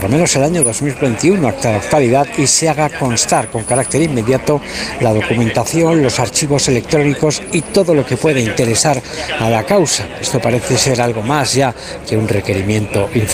lo menos el año 2021 hasta la actualidad y se haga constar con carácter inmediato la documentación, los archivos electrónicos y todo lo que puede interesar a la causa. Esto parece ser algo más ya que un requerimiento informativo.